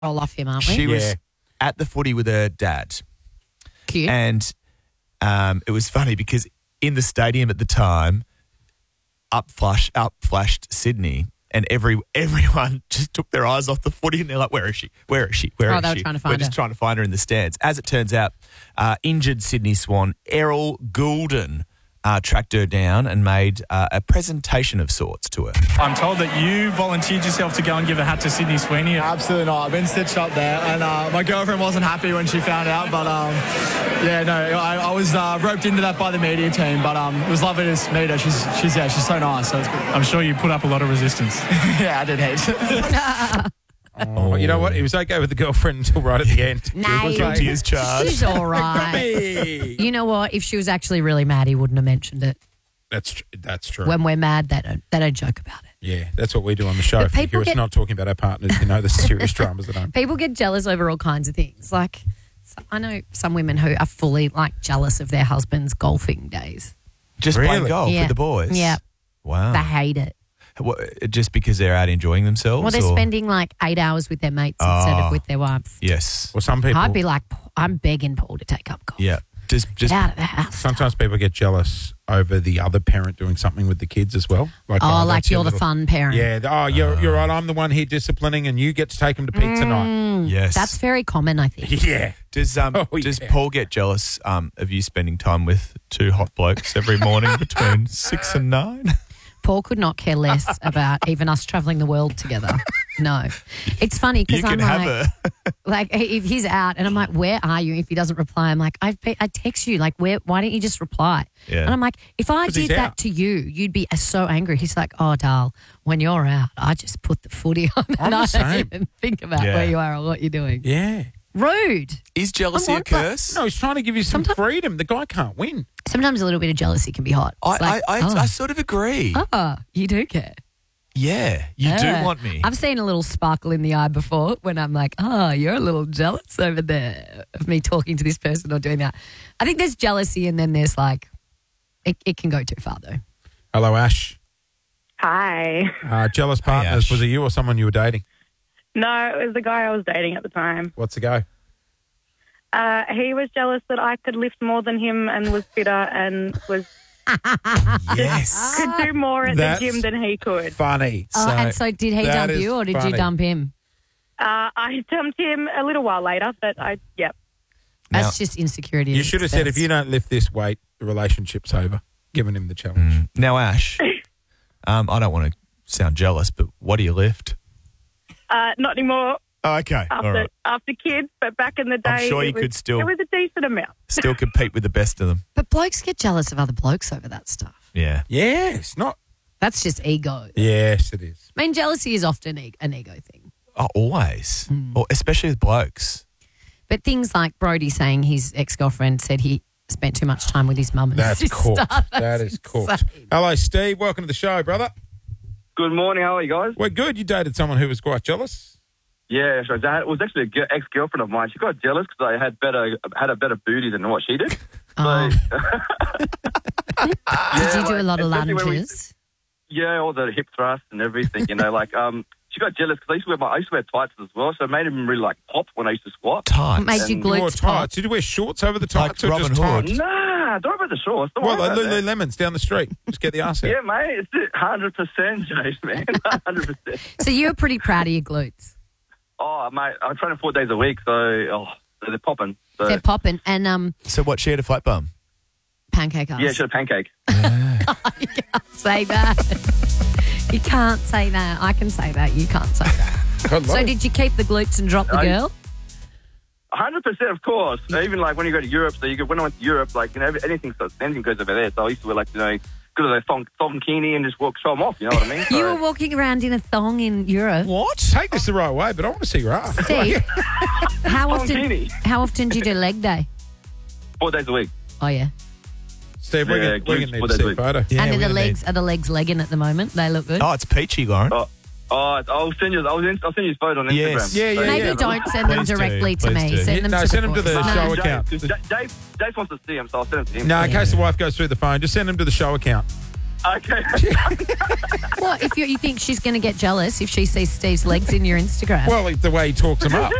roll off him, aren't we? She was at the footy with her dad. Cute. And it was funny because in the stadium at the time, up flashed Sydney, and everyone just took their eyes off the footy and they're like, where is she? Where is she? Where is they were she? trying to find We're just her. trying to find her in the stands. As it turns out, injured Sydney Swan Errol Goulden tracked her down and made a presentation of sorts to her. I'm told that you volunteered yourself to go and give a hat to Sydney Sweeney. Absolutely not. I've been stitched up there, and my girlfriend wasn't happy when she found out. But I was roped into that by the media team. But it was lovely to meet her. She's so nice. So it's good. I'm sure you put up a lot of resistance. Yeah, I did hate. Oh, you know what? He was okay with the girlfriend until right at the end. No, Guilty as charged. she's all right. Hey. You know what? If she was actually really mad, he wouldn't have mentioned it. That's true. When we're mad, they don't joke about it. Yeah, that's what we do on the show. But If you people hear us get- not talking about our partners, you know the serious dramas at home. People get jealous over all kinds of things. Like, I know some women who are fully like jealous of their husband's golfing days. Just Really? playing golf Yeah. with the boys? Yeah. Wow. They hate it. What, just because they're out enjoying themselves? Well, they're or? spending like 8 hours with their mates instead of with their wives. Yes. Well, some people. I'd be like, I'm begging Paul to take up golf. Yeah. Just Get out of the house. Sometimes people get jealous over the other parent doing something with the kids as well. Like, like that's you're your the little- fun parent. Yeah. You're right. I'm the one here disciplining, and you get to take them to pizza night. yes. That's very common, I think. Yeah. Does yeah. Paul get jealous of you spending time with two hot blokes every morning between 6 and 9? Paul could not care less about even us travelling the world together. No. It's funny You because I'm can have like, her. like, if he's out and I'm like, where are you? If he doesn't reply, I'm like, I text you, like, why don't you just reply? Yeah. And I'm like, if I 'Cause did he's that out. to you, you'd be so angry. He's like, oh, Dal, when you're out, I just put the footy on I'm and the I same. don't even think about Yeah. where you are or what you're doing. Yeah. Rude. Is jealousy I a want that. curse? No, he's trying to give you some freedom. The guy can't win. Sometimes a little bit of jealousy can be hot. It's like, I sort of agree. you do care. Yeah, you do Yeah. want me. I've seen a little sparkle in the eye before when I'm like, you're a little jealous over there of me talking to this person or doing that. I think there's jealousy and then there's like, it can go too far though. Hello, Ash. Hi. Jealous partners. Ash. Was it you or someone you were dating? No, it was the guy I was dating at the time. What's the go? He was jealous that I could lift more than him and was fitter and yes. could do more at That's the gym than he could. Funny. And so did he that dump is you or did funny. you dump him? I dumped him a little while later, but That's Now- just insecurity. You should have said, if you don't lift this weight, the relationship's over. Giving him the challenge. Now, Ash, I don't want to sound jealous, but what do you lift? not anymore Oh, okay. All right. after kids, but back in the day, I'm sure you could still- It was a decent amount. Still compete with the best of them. But blokes get jealous of other blokes over that stuff. Yeah. Yes, not. That's just ego. Yes, it is. I mean, jealousy is often an ego thing. Oh, always. Or especially with blokes. But things like Brody saying his ex-girlfriend said he spent too much time with his mum and That's sister. cooked. That's That is cooked. insane. Hello, Steve. Welcome to the show, brother. Good morning. How are you guys? We're good. You dated someone who was quite jealous. Yeah, so it was actually an ex-girlfriend of mine. She got jealous because I had a better booty than what she did. Oh. Did you do a lot of especially when lunges? Yeah, all the hip thrusts and everything. You know, like she got jealous because I used to wear tights as well, so it made him really like pop when I used to squat. Tights. Made you And You wore glutes pop. tights. Did you wear shorts over the Like tights or Robin just Hood. tights? Nah, don't worry about the shorts. Don't Well, worry like about that. Lululemons down the street. Just get the ass out. Yeah, mate, it's 100%, James, man, 100%. So you were pretty proud of your glutes. Oh, mate, I train 4 days a week, so they're popping. So, They're popping. And So what, she had a flat bum? pancake ass. yeah, she had a pancake. You can't say that. You can't say that. I can say that. You can't say that. God, So love it. did you keep the glutes and drop the girl? 100%, of course. Even like when you go to Europe, when I went to Europe, like, you know, anything goes over there. So I used to wear, like, you know, good as a thonkini and just show them off. You know what I mean? You So- were walking around in a thong in Europe. What? Take this the right way, but I want to see your ass. Steve, how Thonkini. often do you do leg day? 4 days a week. Oh yeah. Steve, we're Yeah, going to glutes, need what to they see a do. photo. Yeah, and we're are the gonna legs legging at the moment? They look good. Oh, it's peachy, Lauren. I'll send you his photo on Instagram. Yes. Yeah, yeah, Maybe yeah. don't send them Please do, directly to please me. do. Send them No, to send the them to the boys. show No. account. Dave wants to see him, so I'll send him to him. No, in case the wife goes through the phone, just send them to the show account. Okay. What if you think she's going to get jealous if she sees Steve's legs in your Instagram? Well, the way he talks them up.